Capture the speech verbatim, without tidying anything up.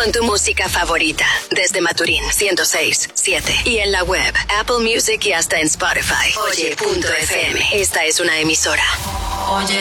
con tu música favorita. Desde Maturín, ciento seis punto siete. Y en la web, Apple Music y hasta en Spotify. Oye punto f m. Esta es una emisora. Oye.